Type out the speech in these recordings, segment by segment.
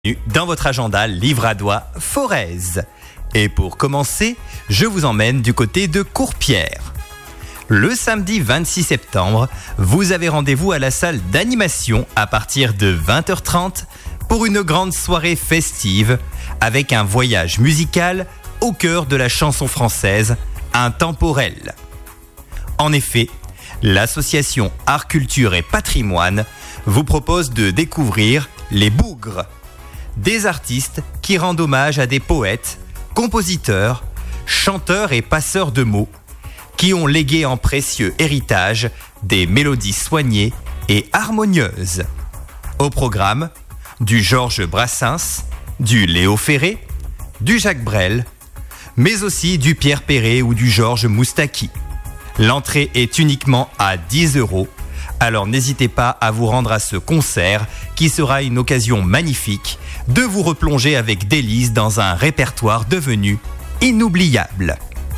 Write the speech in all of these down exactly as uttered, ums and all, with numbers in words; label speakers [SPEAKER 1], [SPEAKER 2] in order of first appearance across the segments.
[SPEAKER 1] Dans votre agenda Livradois Forez. Et pour commencer, je vous emmène du côté de Courpierre. Le samedi vingt-six septembre, vous avez rendez-vous à la salle d'animation à partir de vingt heures trente pour une grande soirée festive avec un voyage musical au cœur de la chanson française intemporelle. En effet, l'association Art, Culture et Patrimoine vous propose de découvrir les Bougres, des artistes qui rendent hommage à des poètes, compositeurs, chanteurs et passeurs de mots qui ont légué en précieux héritage des mélodies soignées et harmonieuses. Au programme, du Georges Brassens, du Léo Ferré, du Jacques Brel, mais aussi du Pierre Perret ou du Georges Moustaki. L'entrée est uniquement à dix euros, alors n'hésitez pas à vous rendre à ce concert qui sera une occasion magnifique de vous replonger avec délice dans un répertoire devenu inoubliable.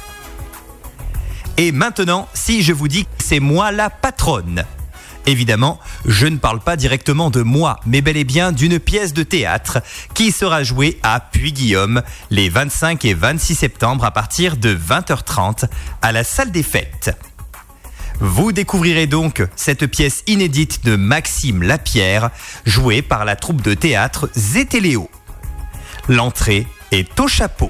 [SPEAKER 1] Et maintenant, si je vous dis que c'est moi la patronne, évidemment, je ne parle pas directement de moi, mais bel et bien d'une pièce de théâtre qui sera jouée à Puy-Guillaume les vingt-cinq et vingt-six septembre à partir de vingt heures trente à la salle des fêtes. Vous découvrirez donc cette pièce inédite de Maxime Lapierre, jouée par la troupe de théâtre Zétéléo. L'entrée est au chapeau.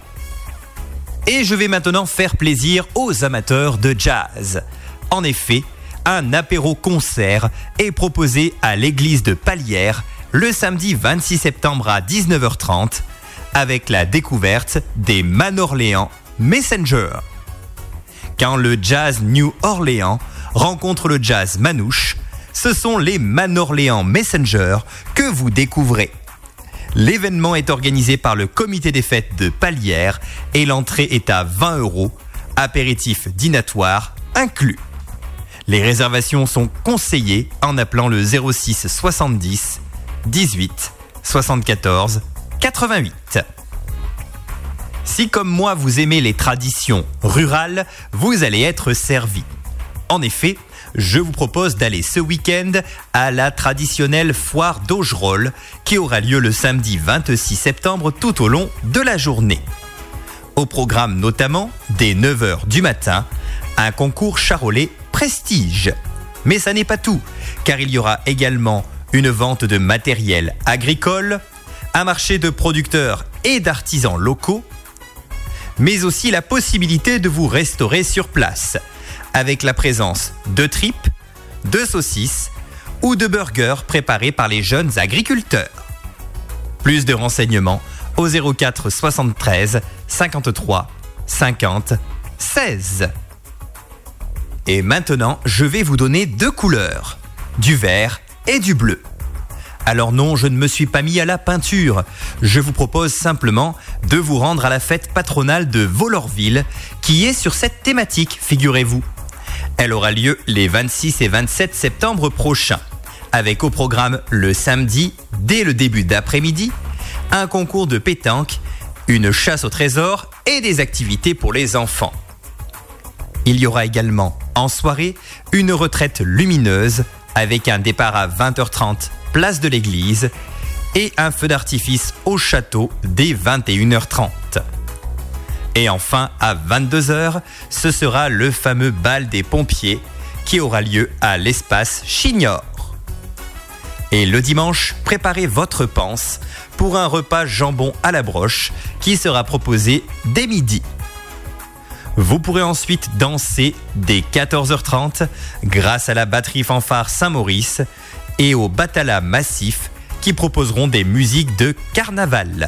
[SPEAKER 1] Et je vais maintenant faire plaisir aux amateurs de jazz. En effet, un apéro-concert est proposé à l'église de Palières le samedi vingt-six septembre à dix-neuf heures trente avec la découverte des Man-Orléans Messenger. Quand le jazz New Orleans rencontre le jazz manouche, ce sont les Man-Orléans Messenger que vous découvrez. L'événement est organisé par le comité des fêtes de Palières et l'entrée est à vingt euros, apéritif dînatoire inclus. Les réservations sont conseillées en appelant le zéro six soixante-dix dix-huit soixante-quatorze quatre-vingt-huit. Si comme moi vous aimez les traditions rurales, vous allez être servi. En effet, je vous propose d'aller ce week-end à la traditionnelle foire d'Augerolles qui aura lieu le samedi vingt-six septembre tout au long de la journée. Au programme notamment, dès neuf heures du matin, un concours charolais prestige. Mais ça n'est pas tout, car il y aura également une vente de matériel agricole, un marché de producteurs et d'artisans locaux, mais aussi la possibilité de vous restaurer sur place, avec la présence de tripes, de saucisses ou de burgers préparés par les jeunes agriculteurs. Plus de renseignements au zéro quatre soixante-treize cinquante-trois cinquante seize. Et maintenant, je vais vous donner deux couleurs, du vert et du bleu. Alors non, je ne me suis pas mis à la peinture. Je vous propose simplement de vous rendre à la fête patronale de Vollorville, qui est sur cette thématique, figurez-vous. Elle aura lieu les vingt-six et vingt-sept septembre prochains, avec au programme le samedi, dès le début d'après-midi, un concours de pétanque, une chasse au trésor et des activités pour les enfants. Il y aura également, en soirée, une retraite lumineuse, avec un départ à vingt heures trente, place de l'église, et un feu d'artifice au château dès vingt et une heures trente. Et enfin, à vingt-deux heures, ce sera le fameux bal des pompiers qui aura lieu à l'espace Chignor. Et le dimanche, préparez votre panse pour un repas jambon à la broche qui sera proposé dès midi. Vous pourrez ensuite danser dès quatorze heures trente grâce à la batterie fanfare Saint-Maurice et au Batala Massif qui proposeront des musiques de carnaval.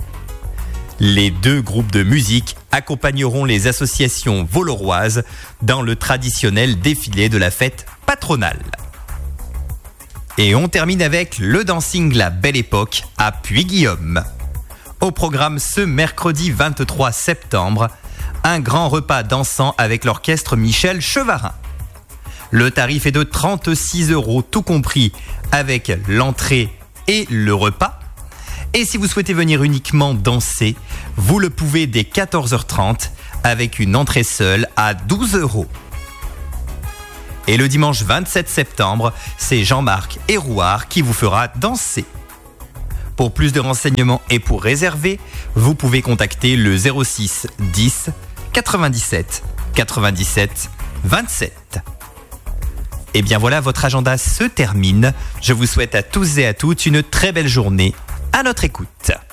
[SPEAKER 1] Les deux groupes de musique accompagneront les associations vauloises dans le traditionnel défilé de la fête patronale. Et on termine avec le dancing La Belle Époque à Puy-Guillaume. Au programme ce mercredi vingt-trois septembre, un grand repas dansant avec l'orchestre Michel Chevarin. Le tarif est de trente-six euros tout compris avec l'entrée et le repas. Et si vous souhaitez venir uniquement danser, vous le pouvez dès quatorze heures trente avec une entrée seule à douze euros. Et le dimanche vingt-sept septembre, c'est Jean-Marc Hérouard qui vous fera danser. Pour plus de renseignements et pour réserver, vous pouvez contacter le zéro six dix quatre-vingt-dix-sept quatre-vingt-dix-sept vingt-sept. Et bien voilà, votre agenda se termine. Je vous souhaite à tous et à toutes une très belle journée. À notre écoute.